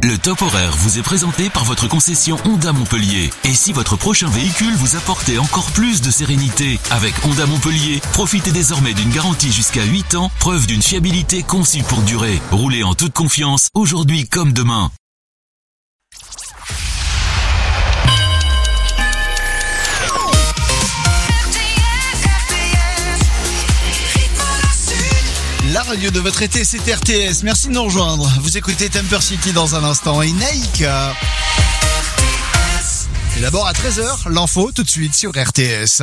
Le top horaire vous est présenté par votre concession Honda Montpellier. Et si votre prochain véhicule vous apportait encore plus de sérénité? Avec Honda Montpellier, profitez désormais d'une garantie jusqu'à 8 ans, preuve d'une fiabilité conçue pour durer. Roulez en toute confiance, aujourd'hui comme demain. La radio de votre été, c'est RTS. Merci de nous rejoindre. Vous écoutez Temper City dans un instant. Et Nike. Et d'abord à 13h, l'info tout de suite sur RTS.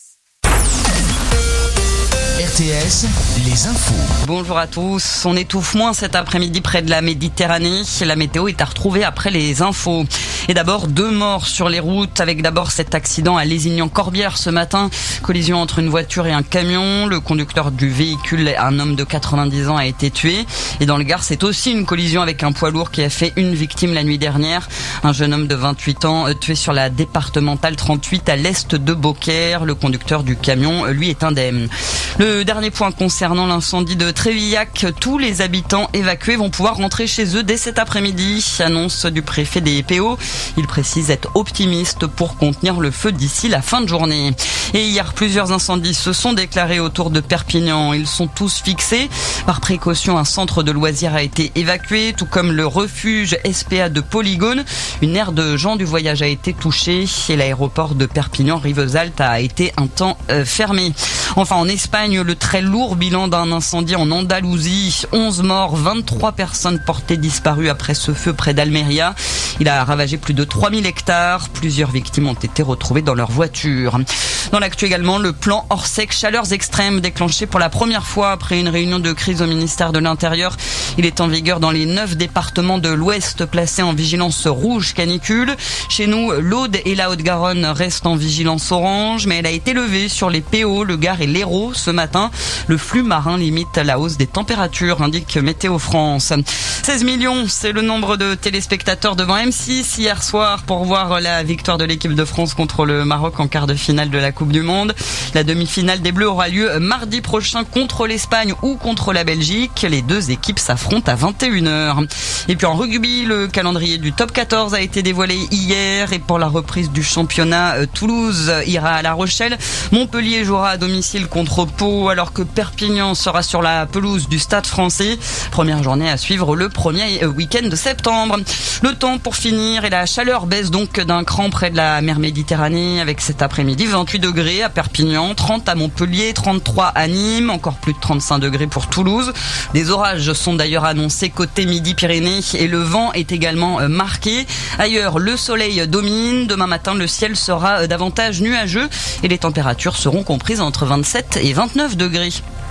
RTS, les infos. Bonjour à tous. On étouffe moins cet après-midi près de la Méditerranée. La météo est à retrouver après les infos. Et d'abord, 2 morts sur les routes, avec d'abord cet accident à Lézignan-Corbière ce matin. Collision entre une voiture et un camion. Le conducteur du véhicule, un homme de 90 ans, a été tué. Et dans le Gard, c'est aussi une collision avec un poids lourd qui a fait une victime la nuit dernière. Un jeune homme de 28 ans tué sur la départementale 38 à l'est de Beaucaire. Le conducteur du camion, lui, est indemne. Le dernier point concernant l'incendie de Trévillac, tous les habitants évacués vont pouvoir rentrer chez eux dès cet après-midi. Annonce du préfet des PO. Il précise être optimiste pour contenir le feu d'ici la fin de journée. Et hier, plusieurs incendies se sont déclarés autour de Perpignan. Ils sont tous fixés. Par précaution, un centre de loisirs a été évacué, tout comme le refuge SPA de Polygone. Une aire de gens du voyage a été touchée et l'aéroport de Perpignan-Rivesaltes a été un temps fermé. Enfin, en Espagne, le très lourd bilan d'un incendie en Andalousie. 11 morts, 23 personnes portées disparues après ce feu près d'Almeria. Il a ravagé plus de 3000 hectares. Plusieurs victimes ont été retrouvées dans leur voiture. Dans l'actu également, le plan Orsec chaleurs extrêmes déclenché pour la première fois après une réunion de crise au ministère de l'Intérieur. Il est en vigueur dans les 9 départements de l'Ouest placés en vigilance rouge canicule. Chez nous, l'Aude et la Haute-Garonne restent en vigilance orange, mais elle a été levée sur les PO, le Gard et l'Hérault ce matin. Le flux marin limite la hausse des températures, indique Météo France. 16 millions, c'est le nombre de téléspectateurs devant M6 hier soir pour voir la victoire de l'équipe de France contre le Maroc en quart de finale de la Coupe du Monde. La demi-finale des Bleus aura lieu mardi prochain contre l'Espagne ou contre la Belgique. Les deux équipes s'affrontent à 21h. Et puis en rugby, le calendrier du top 14 a été dévoilé hier et pour la reprise du championnat, Toulouse ira à La Rochelle. Montpellier jouera à domicile contre Pau alors que Perpignan sera sur la pelouse du Stade Français. Première journée à suivre le premier week-end de septembre. Le temps pour finir et la chaleur baisse donc d'un cran près de la mer Méditerranée avec cet après-midi 28 degrés à Perpignan, 30 à Montpellier, 33 à Nîmes, encore plus de 35 degrés pour Toulouse. Des orages sont d'ailleurs annoncés côté Midi-Pyrénées et le vent est également marqué. Ailleurs, le soleil domine. Demain matin, le ciel sera davantage nuageux et les températures seront comprises entre 27 et 29 degrés.